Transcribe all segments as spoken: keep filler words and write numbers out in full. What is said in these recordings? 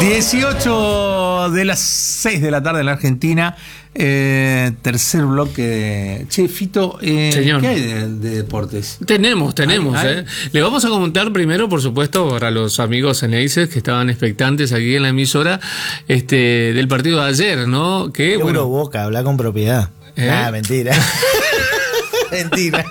dieciocho de las seis de la tarde en la Argentina, eh, tercer bloque. Che, Fito, eh, ¿qué hay de, de deportes? Tenemos, tenemos. ¿Ay, ay? Eh. Le vamos a comentar primero, por supuesto, para los amigos eneises que estaban expectantes aquí en la emisora, este, del partido de ayer, ¿no? Que, Euro bueno, Boca, habla con propiedad. ¿Eh? Ah, mentira. Mentira.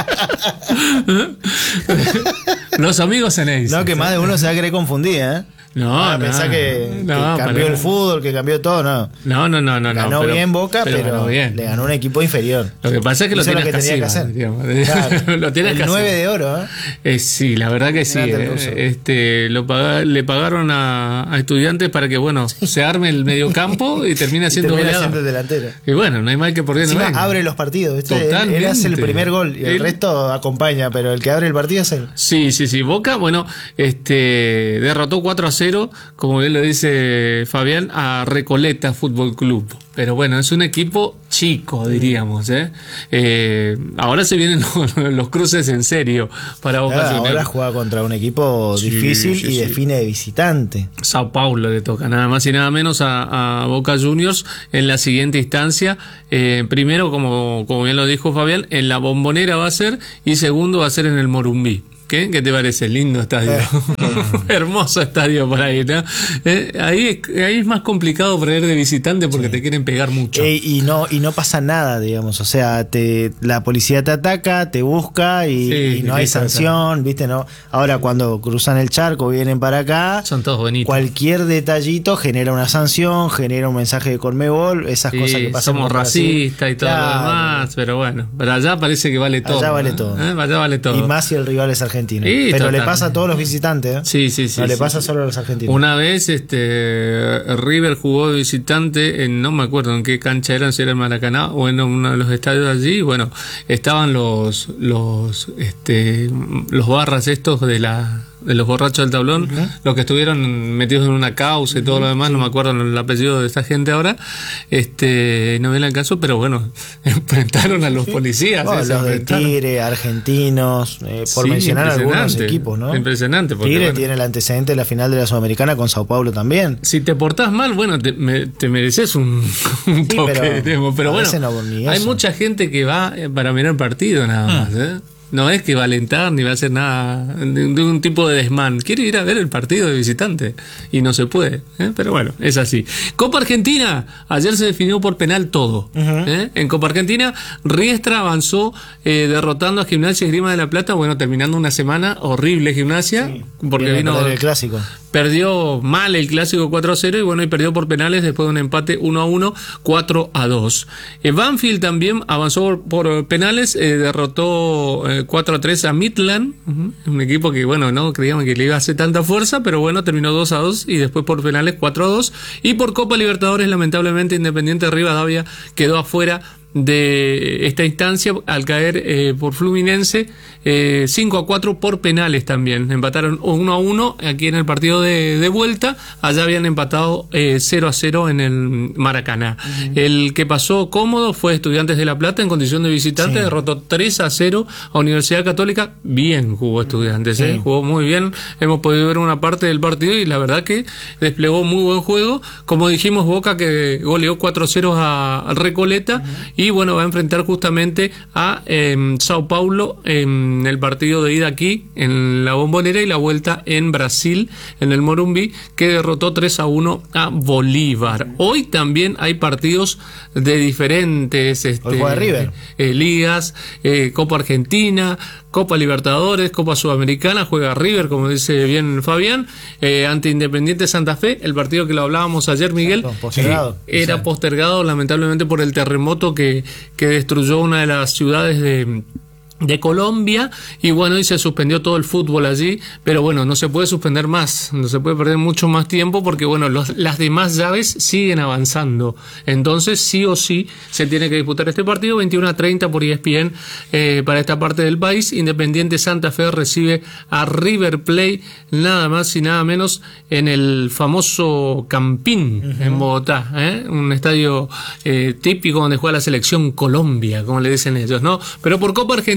Los amigos eneises. No, que más de uno se va a querer confundir, ¿eh? No, ah, no. Pensá que, no, que cambió para... el fútbol, que cambió todo, no. No, no, no, no. Ganó pero, bien Boca, pero, pero ganó bien. Le ganó un equipo inferior. Lo que pasa es que Eso lo tienes lo que tenía que hacer. Claro. Lo tienes el que hacer. nueve de oro, ¿eh? eh sí, la verdad que sí. Eh, este, lo paga, le pagaron a, a Estudiantes para que, bueno, se arme el mediocampo y termine siendo siendo delantero. Y bueno, no hay mal que por bien. Encima abre los partidos. Este, él, él hace el primer gol y el él... resto acompaña, pero el que abre el partido es él. Sí, sí, sí. Boca, bueno, este, derrotó cuatro a cero, como bien lo dice Fabián, a Recoleta Fútbol Club. Pero bueno, es un equipo chico, diríamos, ¿eh? eh ahora se vienen los, los cruces en serio para Boca Juniors. Juniors. Ahora juega contra un equipo sí, difícil sí, y sí. define de visitante. Sao Paulo le toca, nada más y nada menos a, a Boca Juniors en la siguiente instancia. Eh, primero, como, como bien lo dijo Fabián, en la Bombonera va a ser, y segundo va a ser en el Morumbí. ¿Qué? ¿Qué te parece? Lindo estadio. Eh. Hermoso estadio por ahí, ¿no? Eh, ahí, ahí es más complicado para ir de visitante porque sí. te quieren pegar mucho. Eh, y no y no pasa nada, digamos. O sea, te la policía te ataca, te busca y, sí, y no hay sanción, ¿viste? No. Ahora, cuando cruzan el charco, vienen para acá. Son todos bonitos. Cualquier detallito genera una sanción, genera un mensaje de Conmebol, esas sí, cosas que pasan. Somos racistas y todo claro. lo demás, pero bueno. Pero allá parece que vale todo. Allá vale ¿no? todo. ¿Eh? Allá vale todo. Y más si el rival es argentino. Sí, pero total. Le pasa a todos los visitantes, ¿eh? Sí, sí, sí. No sí, le pasa sí. solo a los argentinos. Una vez este River jugó de visitante en, no me acuerdo en qué cancha eran, si era en Maracaná o en uno de los estadios allí, y bueno, estaban los los este los barras estos de la de los borrachos del tablón, uh-huh. los que estuvieron metidos en una causa y todo uh-huh. lo demás, sí. no me acuerdo el apellido de esta gente ahora, este no viene al caso, pero bueno, enfrentaron a los policías. Oh, ¿eh? Los de Tigre, argentinos, eh, por sí, mencionar algunos equipos, ¿no? Impresionante. Porque, Tigre bueno, tiene el antecedente de la final de la Sudamericana con Sao Paulo también. Si te portás mal, bueno, te, me, te mereces un, un sí, toque, pero, digamos, pero bueno, no hay mucha gente que va para mirar partido nada más, mm. ¿eh? No es que va a alentar ni va a hacer nada de, de un tipo de desmán. Quiere ir a ver el partido de visitante y no se puede, ¿eh? Pero bueno, es así. Copa Argentina, ayer se definió por penal todo. Uh-huh. ¿eh? En Copa Argentina, Riestra avanzó eh, derrotando a Gimnasia y Esgrima de la Plata, bueno, terminando una semana horrible Gimnasia, sí, porque vino el clásico. Perdió mal el clásico cuatro a cero y bueno, y perdió por penales después de un empate uno a uno, cuatro a dos. Eh, Banfield también avanzó por, por penales, eh, derrotó eh, cuatro a tres a Midland, uh-huh. un equipo que bueno, no creíamos que le iba a hacer tanta fuerza, pero bueno, terminó dos a dos y después por penales cuatro a dos. Y por Copa Libertadores, lamentablemente, Independiente Rivadavia quedó afuera de esta instancia al caer eh, por Fluminense eh, cinco a cuatro por penales también. Empataron uno a uno aquí en el partido de, de vuelta. Allá habían empatado eh, cero a cero en el Maracaná. Uh-huh. El que pasó cómodo fue Estudiantes de La Plata en condición de visitante, sí. derrotó tres a cero a Universidad Católica. Bien jugó Estudiantes, ¿eh? Sí. Jugó muy bien. Hemos podido ver una parte del partido y la verdad que desplegó muy buen juego. Como dijimos, Boca que goleó cuatro a cero a, a Recoleta. Uh-huh. Y bueno, va a enfrentar justamente a eh, Sao Paulo en el partido de ida aquí, en la Bombonera, y la vuelta en Brasil, en el Morumbi, que derrotó tres a uno a Bolívar. Hoy también hay partidos de diferentes este, River. Eh, ligas, eh, Copa Argentina, Copa Libertadores, Copa Sudamericana, juega River, como dice bien Fabián, eh, ante Independiente Santa Fe, el partido que lo hablábamos ayer, Miguel, Exacto, postergado. Eh, era postergado lamentablemente por el terremoto que, que destruyó una de las ciudades de... de Colombia, y bueno, y se suspendió todo el fútbol allí, pero bueno, no se puede suspender más, no se puede perder mucho más tiempo porque bueno, los, las demás llaves siguen avanzando, entonces sí o sí se tiene que disputar este partido. Veintiuno a treinta por E S P N eh, para esta parte del país. Independiente Santa Fe recibe a River Plate, nada más y nada menos, en el famoso Campín, uh-huh. en Bogotá, ¿eh? Un estadio eh, típico donde juega la selección Colombia, como le dicen ellos, ¿no? Pero por Copa Argentina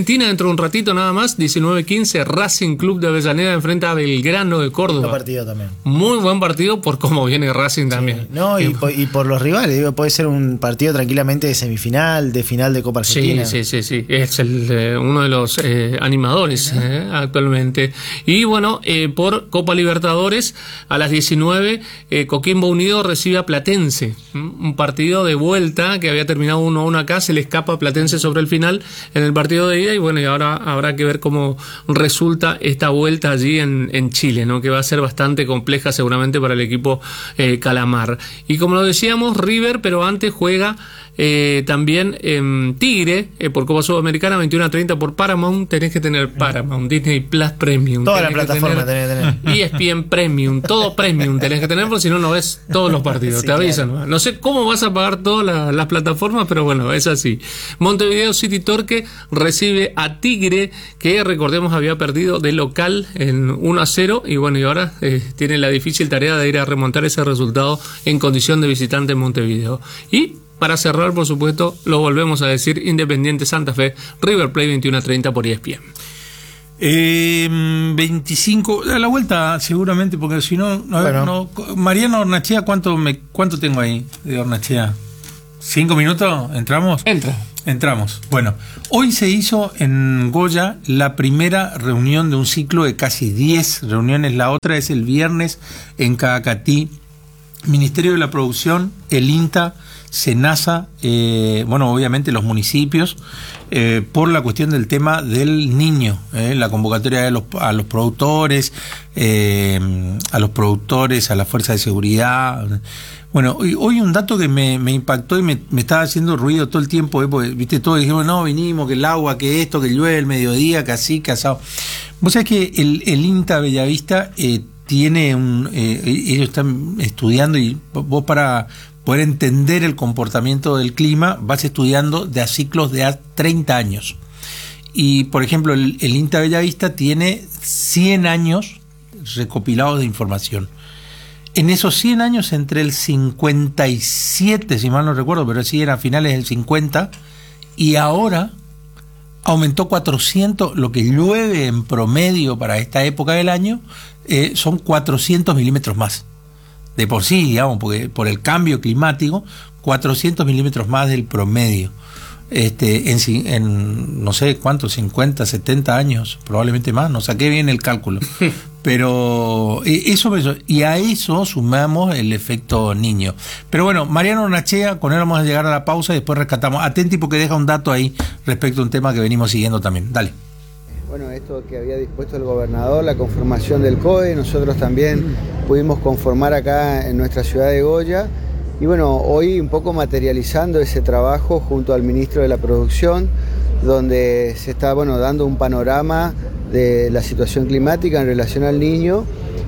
Argentina dentro de un ratito nada más, diecinueve quince, Racing Club de Avellaneda enfrenta a Belgrano de Córdoba. Buen partido también. Muy buen partido por cómo viene Racing también. Sí. No, y, por, y por los rivales, digo, puede ser un partido tranquilamente de semifinal, de final de Copa Argentina. Sí, sí, sí, sí. Es el, eh, uno de los eh, animadores eh, actualmente. Y bueno, eh, por Copa Libertadores, a las diecinueve, eh, Coquimbo Unido recibe a Platense. Un partido de vuelta que había terminado uno a uno acá, se le escapa a Platense sobre el final en el partido de ida, y bueno, y ahora habrá que ver cómo resulta esta vuelta allí en, en Chile, ¿no? Que va a ser bastante compleja seguramente para el equipo eh, Calamar. Y como lo decíamos, River, pero antes juega Eh, también eh, Tigre, eh, por Copa Sudamericana, veintiuno a treinta por Paramount. Tenés que tener Paramount, Disney Plus Premium. Toda la plataforma tenés que tener. E S P N Premium, todo Premium tenés que tener, porque si no, no ves todos los partidos. Sí, te avisan. Claro. No sé cómo vas a pagar todas la, las plataformas, pero bueno, es así. Montevideo City Torque recibe a Tigre, que recordemos había perdido de local en uno a cero, y bueno, y ahora eh, tiene la difícil tarea de ir a remontar ese resultado en condición de visitante en Montevideo. Y para cerrar, por supuesto, lo volvemos a decir, Independiente Santa Fe, River Plate veintiuno a treinta por E S P N. Eh, veinticinco, a la vuelta seguramente, porque si no, no, bueno. no Mariano Hornachea, ¿cuánto me cuánto tengo ahí de Hornachea? ¿Cinco minutos? ¿Entramos? Entra. Entramos. Bueno, hoy se hizo en Goya la primera reunión de un ciclo de casi diez reuniones. La otra es el viernes en Caacatí. Ministerio de la Producción, el INTA, SENASA, eh, bueno, obviamente los municipios, eh, por la cuestión del tema del niño, eh, la convocatoria de los, a los productores, eh, a los productores, a la fuerza de seguridad. Bueno, hoy, hoy un dato que me, me impactó y me, me estaba haciendo ruido todo el tiempo, eh, porque, viste, todos dijimos, no, vinimos, que el agua, que esto, que llueve el mediodía, que así, que asado. Vos sabés que el, el INTA Bellavista eh, tiene un, eh, ellos están estudiando, y vos para poder entender el comportamiento del clima vas estudiando de a ciclos de a treinta años. Y por ejemplo el, el INTA Bellavista tiene cien años recopilados de información. En esos cien años, entre el cincuenta y siete, si mal no recuerdo, pero sí eran finales del cincuenta, y ahora aumentó cuatrocientos, lo que llueve en promedio para esta época del año, eh, son cuatrocientos milímetros más. De por sí, digamos, porque por el cambio climático, cuatrocientos milímetros más del promedio. Este, en, en no sé cuántos, cincuenta, setenta años, probablemente más, no saqué bien el cálculo. Pero eso, eso, y a eso sumamos el efecto niño. Pero bueno, Mariano Hornachea, con él vamos a llegar a la pausa y después rescatamos. Atenti, porque deja un dato ahí respecto a un tema que venimos siguiendo también. Dale. Bueno, esto que había dispuesto el gobernador, la conformación del C O E, nosotros también pudimos conformar acá en nuestra ciudad de Goya. Y bueno, hoy un poco materializando ese trabajo junto al ministro de la Producción, donde se está, bueno, dando un panorama de la situación climática en relación al niño,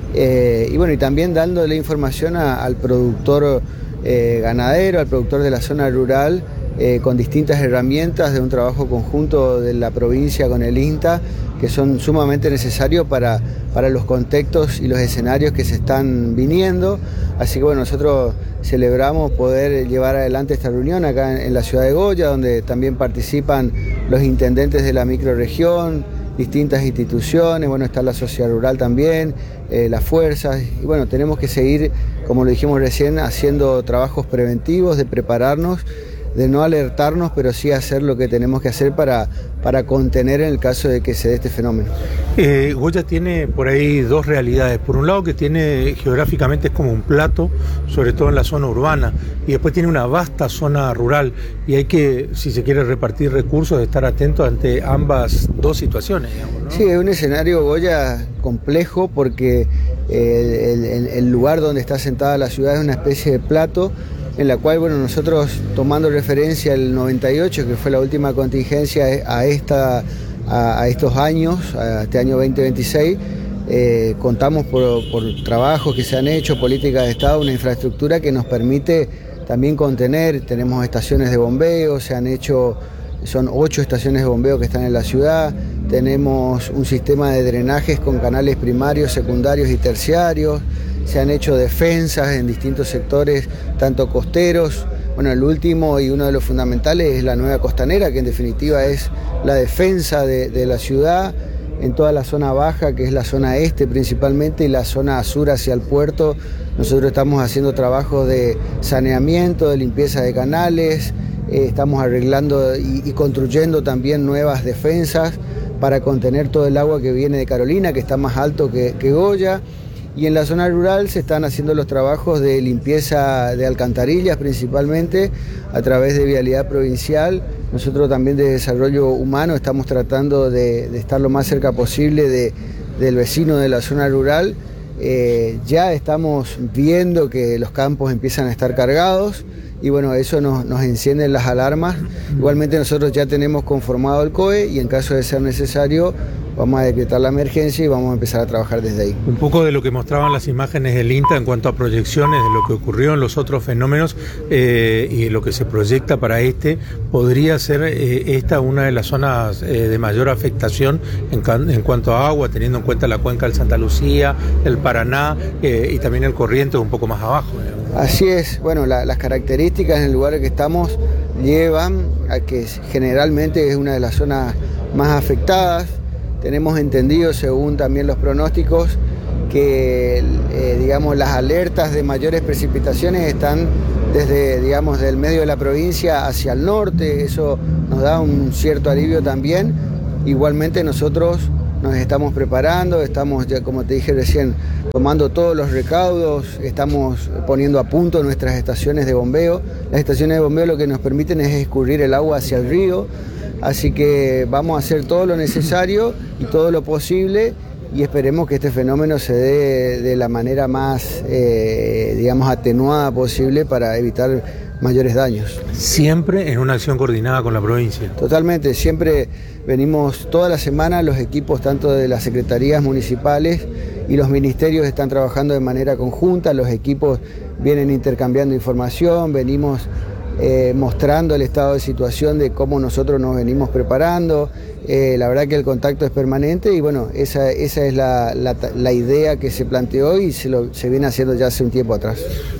eh, y bueno, y también dándole información a, al productor eh, ganadero, al productor de la zona rural, eh, con distintas herramientas de un trabajo conjunto de la provincia con el INTA, que son sumamente necesarios para, para los contextos y los escenarios que se están viniendo. Así que bueno, nosotros celebramos poder llevar adelante esta reunión acá en, en la ciudad de Goya, donde también participan los intendentes de la microrregión, distintas instituciones, bueno, está la sociedad rural también, eh, las fuerzas, y bueno, tenemos que seguir, como lo dijimos recién, haciendo trabajos preventivos, de prepararnos, de no alertarnos, pero sí hacer lo que tenemos que hacer para, para contener en el caso de que se dé este fenómeno. Eh, Goya tiene por ahí dos realidades. Por un lado, que tiene geográficamente es como un plato, sobre todo en la zona urbana, y después tiene una vasta zona rural, y hay que, si se quiere repartir recursos, estar atentos ante ambas dos situaciones, digamos, ¿no? Sí, es un escenario, Goya, complejo, porque eh, el, el, el lugar donde está sentada la ciudad es una especie de plato, en la cual, bueno, nosotros, tomando referencia el noventa y ocho, que fue la última contingencia a, esta, a, a estos años, a este año veinte veintiséis, eh, contamos por, por trabajos que se han hecho, políticas de Estado, una infraestructura que nos permite también contener. Tenemos estaciones de bombeo, se han hecho, son ocho estaciones de bombeo que están en la ciudad, tenemos un sistema de drenajes con canales primarios, secundarios y terciarios. Se han hecho defensas en distintos sectores, tanto costeros Bueno, el último y uno de los fundamentales es la nueva costanera, que en definitiva es la defensa de, de la ciudad en toda la zona baja, que es la zona este principalmente, y la zona sur hacia el puerto. Nosotros estamos haciendo trabajos de saneamiento, de limpieza de canales, eh, estamos arreglando y, y construyendo también nuevas defensas para contener todo el agua que viene de Carolina, que está más alto que, que Goya. Y en la zona rural se están haciendo los trabajos de limpieza de alcantarillas principalmente a través de Vialidad Provincial. Nosotros también de Desarrollo Humano estamos tratando de, de estar lo más cerca posible de, del vecino de la zona rural. Eh, ya estamos viendo que los campos empiezan a estar cargados y bueno, eso nos, nos enciende las alarmas. Igualmente nosotros ya tenemos conformado el C O E y en caso de ser necesario vamos a decretar la emergencia y vamos a empezar a trabajar desde ahí. Un poco de lo que mostraban las imágenes del INTA en cuanto a proyecciones de lo que ocurrió en los otros fenómenos eh, y lo que se proyecta para este, podría ser eh, esta una de las zonas eh, de mayor afectación en, en cuanto a agua, teniendo en cuenta la cuenca del Santa Lucía, el Paraná eh, y también el Corrientes un poco más abajo. ¿no? Así es, bueno, la, las características en el lugar en que estamos llevan a que generalmente es una de las zonas más afectadas. Tenemos entendido, según también los pronósticos, que eh, digamos, las alertas de mayores precipitaciones están desde, digamos, del medio de la provincia hacia el norte. Eso nos da un cierto alivio también. Igualmente nosotros nos estamos preparando, estamos, ya como te dije recién, tomando todos los recaudos, estamos poniendo a punto nuestras estaciones de bombeo. Las estaciones de bombeo lo que nos permiten es escurrir el agua hacia el río. Así que vamos a hacer todo lo necesario y todo lo posible y esperemos que este fenómeno se dé de la manera más, eh, digamos, atenuada posible para evitar mayores daños. Siempre en una acción coordinada con la provincia. Totalmente, siempre venimos toda la semana, los equipos tanto de las secretarías municipales y los ministerios están trabajando de manera conjunta, los equipos vienen intercambiando información, venimos Eh, mostrando el estado de situación de cómo nosotros nos venimos preparando. Eh, la verdad que el contacto es permanente y bueno, esa, esa es la, la, la idea que se planteó y se, lo, se viene haciendo ya hace un tiempo atrás.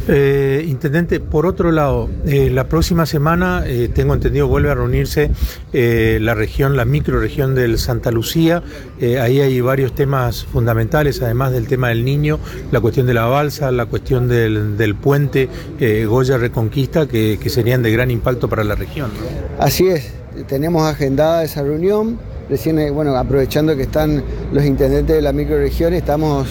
Eh, Intendente, por otro lado, eh, la próxima semana, eh, tengo entendido, vuelve a reunirse eh, la región, la microrregión del Santa Lucía. Eh, ahí hay varios temas fundamentales, además del tema del niño, la cuestión de la balsa, la cuestión del, del puente eh, Goya Reconquista, que, que serían de gran impacto para la región, ¿no? Así es, tenemos agendada esa reunión. Recién, bueno, aprovechando que están los intendentes de la microrregión, estamos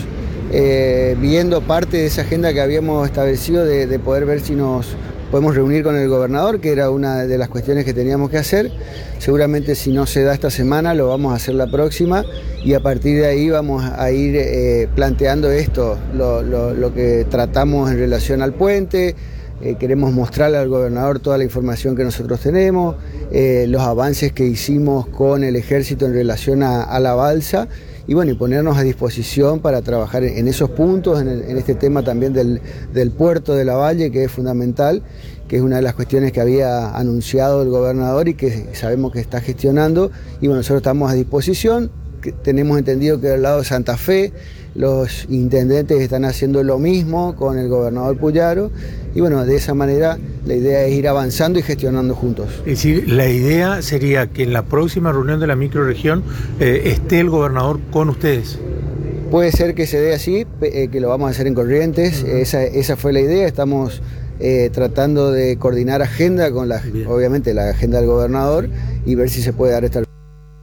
eh, viendo parte de esa agenda que habíamos establecido de, de poder ver si nos podemos reunir con el gobernador, que era una de las cuestiones que teníamos que hacer. Seguramente si no se da esta semana, lo vamos a hacer la próxima y a partir de ahí vamos a ir eh, planteando esto, lo, lo, lo que tratamos en relación al puente. Eh, queremos mostrarle al gobernador toda la información que nosotros tenemos, eh, los avances que hicimos con el ejército en relación a, a la balsa y bueno, y ponernos a disposición para trabajar en, en esos puntos, en, el, en este tema también del, del puerto de la Valle, que es fundamental, que es una de las cuestiones que había anunciado el gobernador y que sabemos que está gestionando y bueno, nosotros estamos a disposición. Que tenemos entendido que del lado de Santa Fe los intendentes están haciendo lo mismo con el gobernador Puyaro y bueno, de esa manera la idea es ir avanzando y gestionando juntos. Es decir, la idea sería que en la próxima reunión de la microrregión eh, esté el gobernador con ustedes. Puede ser que se dé así, eh, que lo vamos a hacer en Corrientes, uh-huh. esa, esa fue la idea, estamos eh, tratando de coordinar agenda con la, obviamente la agenda del gobernador y ver si se puede dar esta.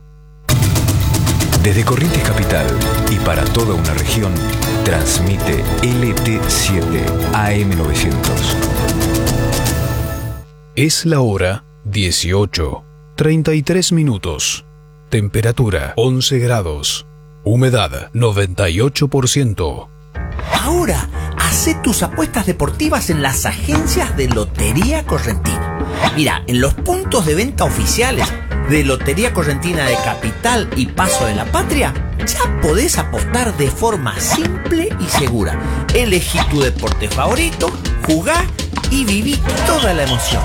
Desde Corrientes Capital y para toda una región, transmite L T siete A M novecientos. Es la hora dieciocho, treinta y tres minutos. Temperatura once grados. Humedad noventa y ocho por ciento. Ahora, hacé tus apuestas deportivas en las agencias de Lotería Correntina. Mira, en los puntos de venta oficiales de Lotería Correntina de Capital y Paso de la Patria, ya podés apostar de forma simple y segura. Elegí tu deporte favorito, jugá y viví toda la emoción.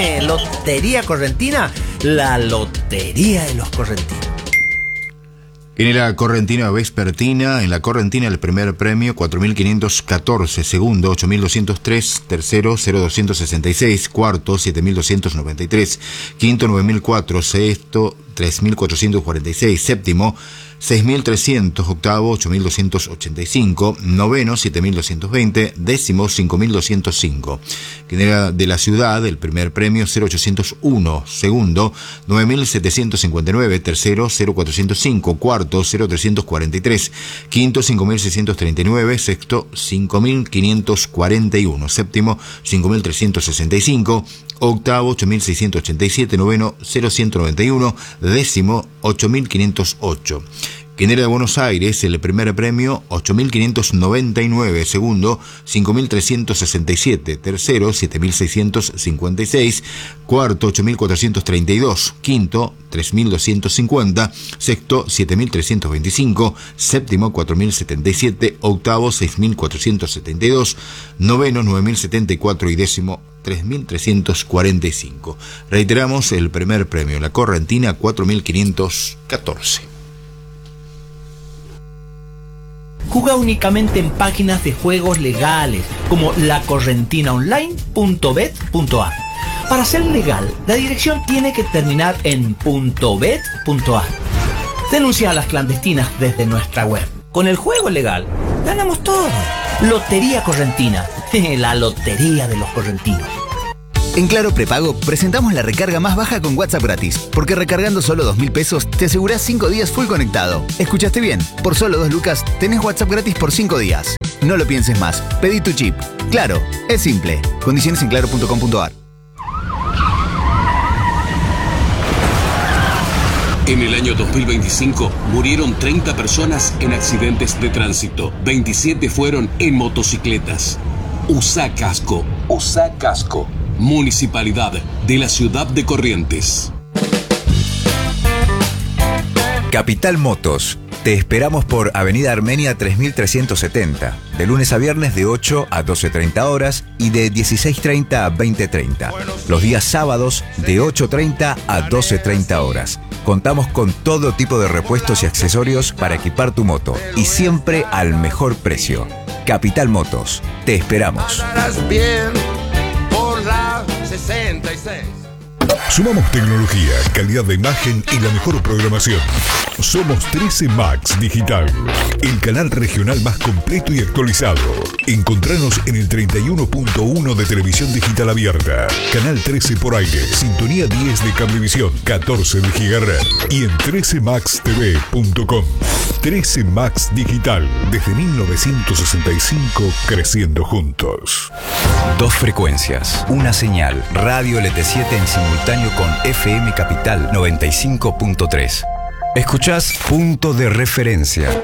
Lotería Correntina, la lotería de los correntinos. En la correntina vespertina, en la correntina el primer premio cuatro mil quinientos catorce, segundo ocho mil doscientos tres, tercero cero mil doscientos sesenta y seis, cuarto siete mil doscientos noventa y tres, quinto nueve mil cuatro, sexto tres mil cuatrocientos cuarenta y seis, séptimo seis mil trescientos, octavo ocho mil doscientos ochenta y cinco, noveno siete mil doscientos veinte, décimo cinco mil doscientos cinco. Quinera de la ciudad, el primer premio cero mil ochocientos uno, segundo nueve mil setecientos cincuenta y nueve, tercero cero mil cuatrocientos cinco, cuarto cero mil trescientos cuarenta y tres, quinto cinco mil seiscientos treinta y nueve, sexto cinco mil quinientos cuarenta y uno, séptimo cinco mil trescientos sesenta y cinco, octavo ocho mil seiscientos ochenta y siete, noveno cero ciento noventa y uno, décimo ocho mil quinientos ocho. Quinera de Buenos Aires, el primer premio ocho mil quinientos noventa y nueve, segundo cinco mil trescientos sesenta y siete, tercero siete mil seiscientos cincuenta y seis, cuarto ocho mil cuatrocientos treinta y dos, quinto tres mil doscientos cincuenta, sexto siete mil trescientos veinticinco, séptimo cuatro mil setenta y siete, octavo seis mil cuatrocientos setenta y dos, noveno nueve mil setenta y cuatro y décimo tres mil trescientos cuarenta y cinco. Reiteramos el primer premio, la correntina cuatro mil quinientos catorce. Juega únicamente en páginas de juegos legales como la correntina online punto bet punto a r. Para ser legal, la dirección tiene que terminar en .bet punto a r. Denuncia a las clandestinas desde nuestra web. Con el juego legal, ganamos todo. Lotería Correntina, la lotería de los correntinos. En Claro Prepago presentamos la recarga más baja con WhatsApp gratis, porque recargando solo dos mil pesos te asegurás cinco días full conectado. ¿Escuchaste bien? Por solo dos lucas tenés WhatsApp gratis por cinco días. No lo pienses más, pedí tu chip. Claro, es simple. Condiciones en claro punto com punto a r. En el año dos mil veinticinco murieron treinta personas en accidentes de tránsito. veintisiete fueron en motocicletas. Usa casco. Usa casco. Municipalidad de la Ciudad de Corrientes. Capital Motos. Te esperamos por Avenida Armenia tres mil trescientos setenta, de lunes a viernes de ocho a doce treinta horas y de dieciséis treinta a veinte treinta. Los días sábados de ocho treinta a doce treinta horas. Contamos con todo tipo de repuestos y accesorios para equipar tu moto y siempre al mejor precio. Capital Motos. Te esperamos. sesenta y seis. Sumamos tecnología, calidad de imagen y la mejor programación. Somos trece Max Digital, el canal regional más completo y actualizado. Encontranos en el treinta y uno punto uno de televisión digital abierta, canal trece por aire, sintonía diez de cablevisión, catorce de gigahertz y en trece max t v punto com. trece Max Digital, desde mil novecientos sesenta y cinco, creciendo juntos. Dos frecuencias, una señal, Radio L T siete en simultáneo con F M Capital noventa y cinco punto tres. Escuchás Punto de Referencia,